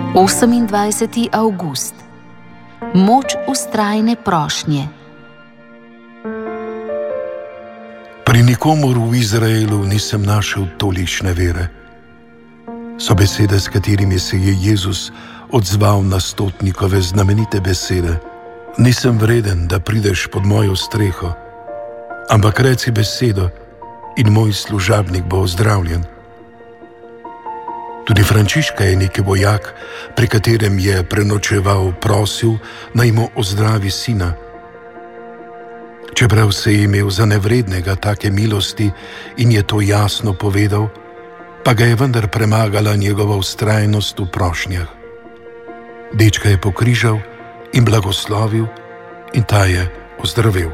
28. avgust. Moč vztrajne prošnje. Pri nikomur v Izraelu nisem našel tolikšne vere. So besede, s katerimi se je Jezus odzval na stotnikove znamenite besede. Nisem vreden, da prideš pod mojo streho, ampak reci besedo in moj služabnik bo ozdravljen. Tudi Frančiška je neki vojak, pri katerem je prenočeval, prosil, naj mu ozdravi sina. Čeprav se je imel za nevrednega take milosti in je to jasno povedal, pa ga je vendar premagala njegova vztrajnost v prošnjah. Dečka je pokrižal in blagoslovil in ta je ozdravel.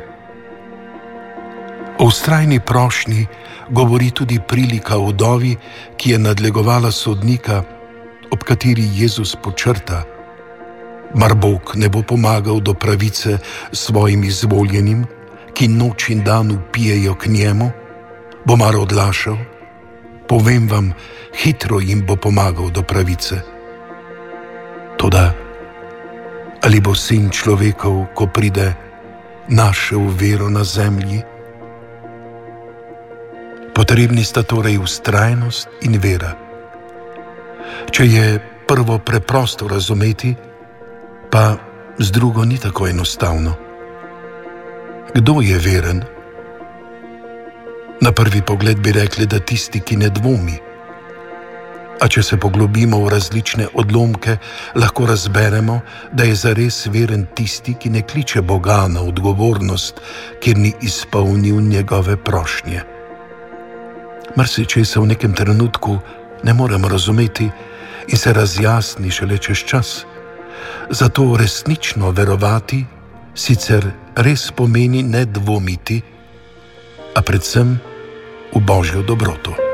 O vztrajni prošnji govori tudi prilika o vdovi, ki je nadlegovala sodnika, ob kateri Jezus počrta: mar Bog ne bo pomagal do pravice svojim izvoljenim, ki noč in dan vpijejo k njemu? Bo mar odlašal? Povem vam, hitro jim bo pomagal do pravice. Toda, ali bo Sin človekov, ko pride, našel vero na zemlji? Potrebni sta torej vztrajnost in vera. Če je prvo preprosto razumeti, pa z drugo ni tako enostavno. Kdo je veren? Na prvi pogled bi rekli, da tisti, ki ne dvomi. A če se poglobimo v različne odlomke, lahko razberemo, da je zares veren tisti, ki ne kliče Boga na odgovornost, ker ni izpolnil njegove prošnje. Marsičesa v nekem trenutku ne moremo razumeti in se razjasni šele čez čas. Zato resnično verovati sicer res pomeni ne dvomiti, a predvsem v Božjo dobroto.